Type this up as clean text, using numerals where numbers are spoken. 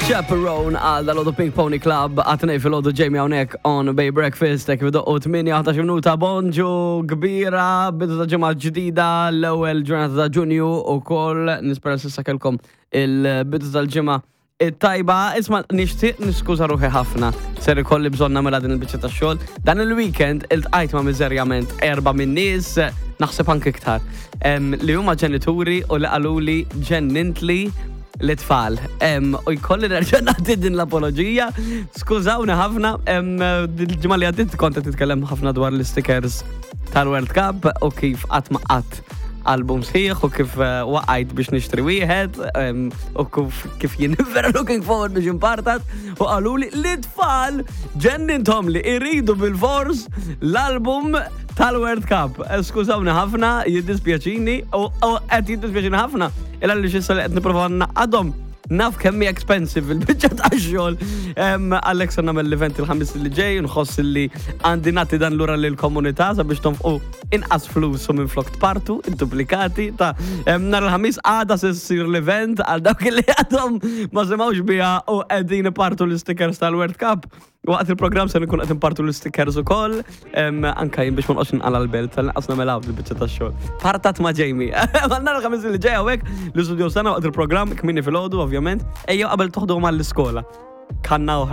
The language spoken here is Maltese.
Chaperone għal dal-Odo Pink Pony Club għatnej fil-Odo Jamie għonek on Bay Breakfast ek vidu 8 minuta bonġu kbira bidu ta' ġemma ġdida l-ewel ġurnata ta' ġunju u koll nispera s-sissa kelkom il-bidu tal-ġemma it-tajba, isma nishtiq niskuza ruħi ħafna ser ikolli bżonna mela din il-bicċa ta' xogħol. Dan il-weekend il-tqajt ma' miżerjament 4 min nies naħseb anke iktar li huma ġenituri u li qaluli ġennintli l-tfal. U jkolli nerġa' nagħti din l-apologija. Skużawni ħafna, il-ġimgħa li għaddiet kont qed titkellem ħafna dwar l-stickers tal-World Cup u kif qatt ma qatt album sħiħ u kif waqajt biex nixtri wieħed u kif jien vera looking forward biex impartat u qaluli l-tfal ġenninthom li iridu bil-fors l-album tal-World Cup. Skużawni ħafna, jiddispjaċini u qed jiddispjaċini ħafna illa li xissa li qed nipprova naqadhom naf kemmi expensive il-bicċa ta' xogħol. Alexa nagħmel l-event il-ħamis li ġej, nħoss li għandi nagħti dan lura lill-komunità sabiex tonfqu inqas flus u minflok tpartu, id-duplikati ta' nhar il-ħamis għada se ssir l-event għal dawk li għadhom ma semgħux biha u qegħdin ipartu l-stickers tal-World Cup. Waqt il-programm se nkun qed impartu l-stickers ukoll, anke jien biex ma nqgħodx ninqala l-belt tal-inqas nagħmel il-biċċa tax-xogħol. Partat ma' Jamie. Nhar il-ħamis li ġej hawnhekk l-istudio sana waqt il-programm kmini fil-għodu ovvjament. Ejjew qabel toħdu mal-iskola. Kanna